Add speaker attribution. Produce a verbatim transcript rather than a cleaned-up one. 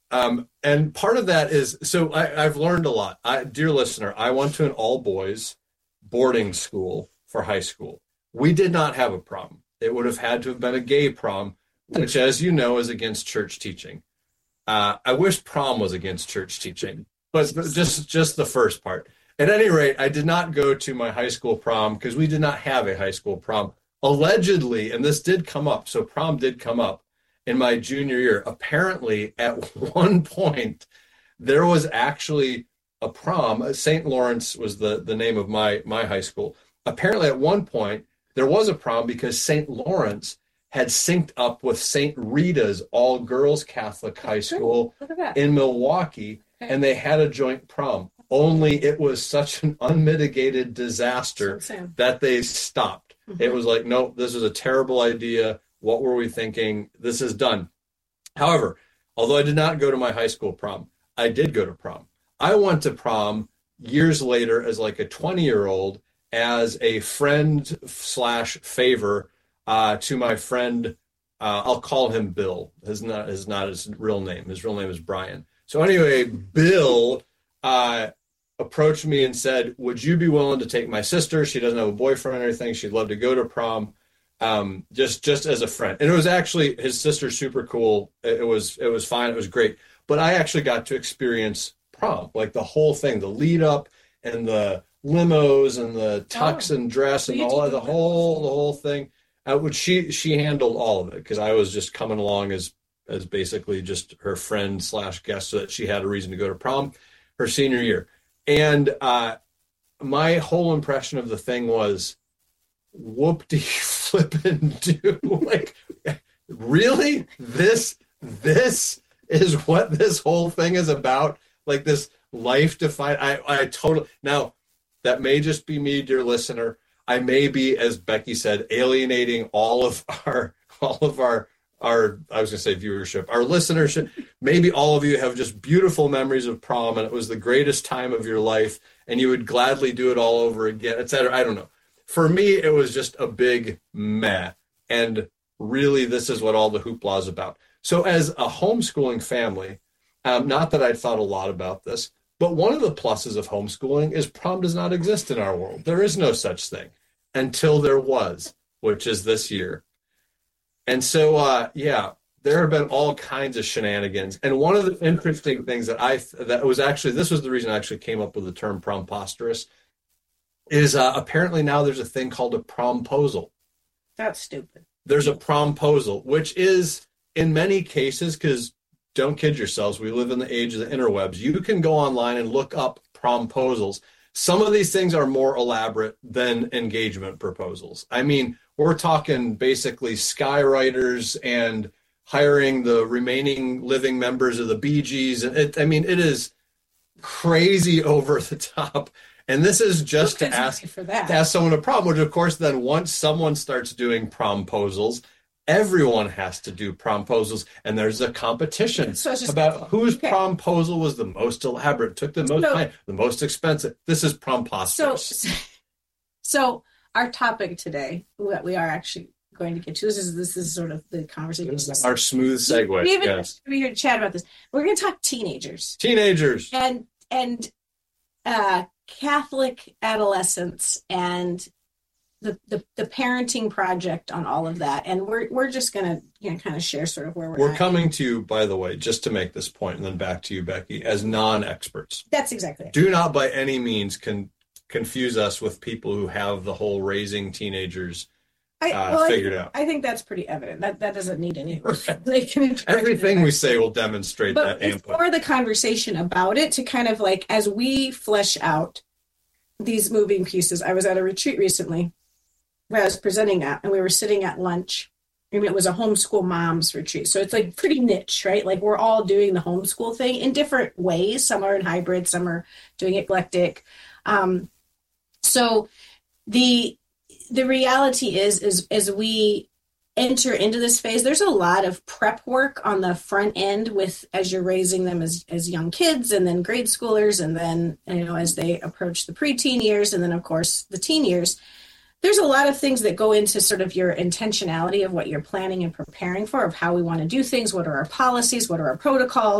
Speaker 1: Um, and part of that is, so I, I've learned a lot. I, dear listener, I went to an all-boys boarding school for high school. We did not have a prom. It would have had to have been a gay prom, which, as you know, is against church teaching. Uh, I wish prom was against church teaching, but just just the first part. At any rate, I did not go to my high school prom because we did not have a high school prom. Allegedly, and this did come up, so prom did come up in my junior year. Apparently, at one point, there was actually a prom. Saint Lawrence was the, the name of my, my high school. Apparently, at one point, there was a prom because Saint Lawrence had synced up with Saint Rita's all-girls Catholic high school in Milwaukee, okay. And they had a joint prom. Only it was such an unmitigated disaster that they stopped. Mm-hmm. It was like, no, this is a terrible idea. What were we thinking? This is done. However, although I did not go to my high school prom, I did go to prom. I went to prom years later as like a twenty-year-old as a friend slash favor uh, to my friend. Uh, I'll call him Bill. His not, his not his real name. His real name is Brian. So anyway, Bill uh, approached me and said, would you be willing to take my sister? She doesn't have a boyfriend or anything. She'd love to go to prom. Um, just, just as a friend. And it was actually, his sister's super cool. It, it was, it was fine. It was great. But I actually got to experience prom, like the whole thing, the lead up and the limos and the tux oh, and dress and all of the whole, the whole thing. Uh, which she, she handled all of it because I was just coming along as, as basically just her friend slash guest so that she had a reason to go to prom her senior year. And, uh, my whole impression of the thing was, whoop-de flippin' do. Like, really? This, this is what this whole thing is about? Like this life-defining, I, I totally, now, that may just be me, dear listener. I may be, as Becky said, alienating all of our, all of our, our, I was going to say viewership, our listenership. Maybe all of you have just beautiful memories of prom and it was the greatest time of your life and you would gladly do it all over again, et cetera. I don't know. For me, it was just a big meh. And really, this is what all the hoopla is about. So as a homeschooling family, um, not that I'd thought a lot about this, but one of the pluses of homeschooling is prom does not exist in our world. There is no such thing until there was, which is this year. And so, uh, yeah, there have been all kinds of shenanigans. And one of the interesting things that I, that was actually, this was the reason I actually came up with the term promposterous, is uh, apparently now there's a thing called a promposal.
Speaker 2: That's stupid.
Speaker 1: There's a promposal, which is in many cases, because don't kid yourselves, we live in the age of the interwebs. You can go online and look up promposals. Some of these things are more elaborate than engagement proposals. I mean, we're talking basically skywriters and hiring the remaining living members of the Bee Gees. And it, I mean, it is crazy over the top. And this is just to ask, for that. to ask someone a prom, which of course then once someone starts doing promposals, everyone has to do promposals, and there's a competition so just, about whose okay. promposal was the most elaborate, took the most so, time, the most expensive. This is promposterous.
Speaker 2: So, so our topic today, that we are actually going to get to, this is this is sort of the conversation. This
Speaker 1: is our smooth segue.
Speaker 2: We even
Speaker 1: yes.
Speaker 2: we're here to chat about this. We're going to talk teenagers.
Speaker 1: Teenagers.
Speaker 2: And and uh, Catholic adolescents and The, the the parenting project on all of that, and we're we're just gonna you know kind of share sort of where we're.
Speaker 1: We're
Speaker 2: at.
Speaker 1: coming to you, by the way, just to make this point, and then back to you, Becky, as non-experts.
Speaker 2: That's exactly it.
Speaker 1: Do not by any means con- confuse us with people who have the whole raising teenagers
Speaker 2: I,
Speaker 1: uh,
Speaker 2: well,
Speaker 1: figured
Speaker 2: I,
Speaker 1: out.
Speaker 2: I think that's pretty evident. That that doesn't need any.
Speaker 1: Everything we say will demonstrate
Speaker 2: but
Speaker 1: that input.
Speaker 2: For the conversation about it, to kind of like as we flesh out these moving pieces. I was at a retreat recently where I was presenting at, and we were sitting at lunch. I mean, it was a homeschool moms retreat. So it's like pretty niche, right? Like we're all doing the homeschool thing in different ways. Some are in hybrid, some are doing eclectic. Um, so the the reality is, is as we enter into this phase, there's a lot of prep work on the front end with as you're raising them as, as young kids and then grade schoolers. And then, you know, as they approach the preteen years and then, of course, the teen years. There's a lot of things that go into sort of your intentionality of what you're planning and preparing for, of how we want to do things, what are our policies, what are our protocols.